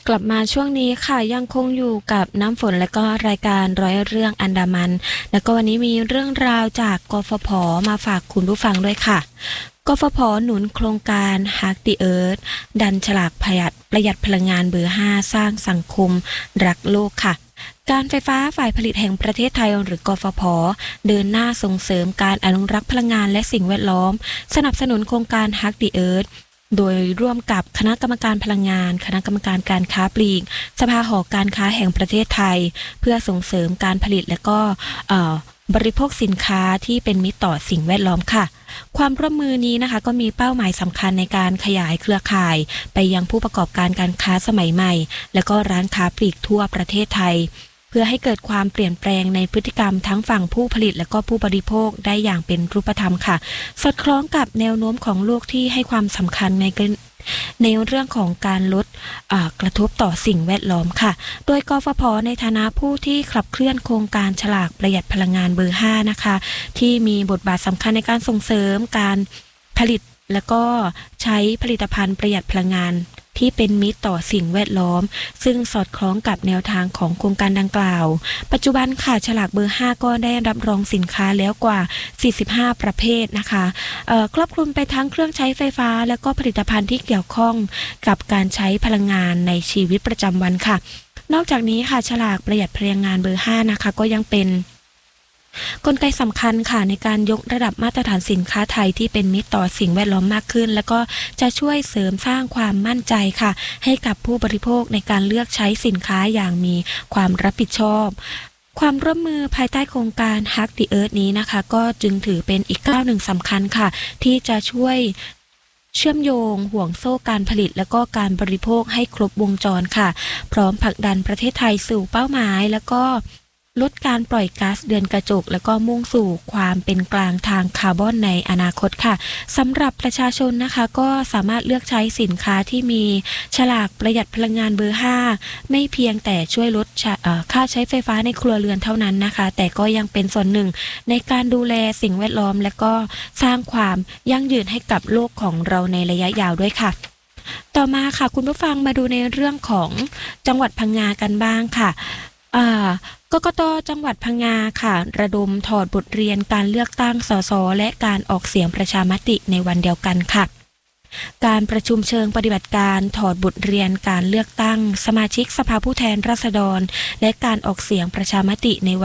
กลับมาช่วงนี้ค่ะยังคงอยู่กับน้ำฝนและก็รายการร้อยเรื่องอันดามันแล้วก็วันนี้มีเรื่องราวจากกฟผ.มาฝากคุณผู้ฟังด้วยค่ะกฟผ.หนุนโครงการ Hug the Earth ดันฉลากประหยัดพลังงานเบอร์ 5 สร้างสังคมรักโลกค่ะการไฟฟ้าฝ่ายผลิตแห่งประเทศไทยหรือกฟผ.เดินหน้าส่งเสริมการอนุรักษ์พลังงานและสิ่งแวดล้อมสนับสนุนโครงการ Hug the Earthโดยร่วมกับคณะกรรมการพลังงานคณะกรรมการการค้าปลีกสภาหอการค้าแห่งประเทศไทยเพื่อส่งเสริมการผลิตและก็บริโภคสินค้าที่เป็นมิตรต่อสิ่งแวดล้อมค่ะความร่วมมือนี้นะคะก็มีเป้าหมายสำคัญในการขยายเครือข่ายไปยังผู้ประกอบการการค้าสมัยใหม่และก็ร้านค้าปลีกทั่วประเทศไทยเพื่อให้เกิดความเปลี่ยนแปลงในพฤติกรรมทั้งฝั่งผู้ผลิตและก็ผู้บริโภคได้อย่างเป็นรูปธรรมค่ะสอดคล้องกับแนวโน้มของโลกที่ให้ความสำคัญในเรื่องของการลดกระทบต่อสิ่งแวดล้อมค่ะโดยกฟผ.ในฐานะผู้ที่ขับเคลื่อนโครงการฉลากประหยัดพลังงานเบอร์ 5นะคะที่มีบทบาทสำคัญในการส่งเสริมการผลิตและก็ใช้ผลิตภัณฑ์ประหยัดพลังงานที่เป็นมิตรต่อสิ่งแวดล้อมซึ่งสอดคล้องกับแนวทางของโครงการดังกล่าวปัจจุบันค่ะฉลากเบอร์ 5ก็ได้รับรองสินค้าแล้วกว่า45ประเภทนะคะครอบคลุมไปทั้งเครื่องใช้ไฟฟ้าและก็ผลิตภัณฑ์ที่เกี่ยวข้องกับการใช้พลังงานในชีวิตประจำวันค่ะนอกจากนี้ค่ะฉลากประหยัดพลังงานเบอร์ 5นะคะก็ยังเป็นกลไกสำคัญค่ะในการยกระดับมาตรฐานสินค้าไทยที่เป็นมิตรต่อสิ่งแวดล้อมมากขึ้นแล้วก็จะช่วยเสริมสร้างความมั่นใจค่ะให้กับผู้บริโภคในการเลือกใช้สินค้าอย่างมีความรับผิดชอบความร่วมมือภายใต้โครงการ Hug the Earth นี้นะคะก็จึงถือเป็นอีกก้าวหนึ่งสำคัญค่ะที่จะช่วยเชื่อมโยงห่วงโซ่การผลิตและก็การบริโภคให้ครบวงจรค่ะพร้อมผลักดันประเทศไทยสู่เป้าหมายแล้วก็ลดการปล่อยก๊าซเรือนกระจกแล้วก็มุ่งสู่ความเป็นกลางทางคาร์บอนในอนาคตค่ะสำหรับประชาชนนะคะก็สามารถเลือกใช้สินค้าที่มีฉลากประหยัดพลังงานเบอร์ 5ไม่เพียงแต่ช่วยลดค่าใช้ไฟฟ้าในครัวเรือนเท่านั้นนะคะแต่ก็ยังเป็นส่วนหนึ่งในการดูแลสิ่งแวดล้อมและก็สร้างความยั่งยืนให้กับโลกของเราในระยะยาวด้วยค่ะต่อมาค่ะคุณผู้ฟังมาดูในเรื่องของจังหวัดพังงากันบ้างค่ะกกต.จังหวัดพังงาค่ะระดมถอดบทเรียนการเลือกตั้งสสและการออกเสียงประชามติในวันเดียวกันค่ะการประชุมเชิงปฏิบัติการถอดบทเรียนการเลือกตั้งสมาชิกสภาผู้แทนราษฎรและการออกเสียงประชามติในวัน